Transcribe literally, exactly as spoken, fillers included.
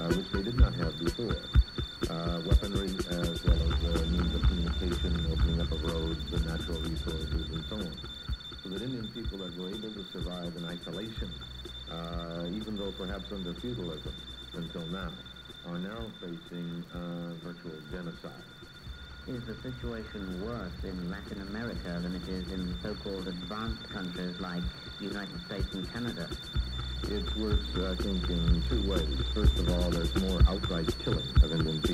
uh, which they did not have before. Uh, weaponry as well as uh, means of communication, opening up of roads, the natural resources, and so on. So that Indian people that were able to survive in isolation, uh, even though perhaps under feudalism until now, are now facing uh, virtual genocide. Is the situation worse in Latin America than it is in so-called advanced countries like the United States and Canada? It's worse, I think, in two ways. First of all, there's more outright killing of Indian people.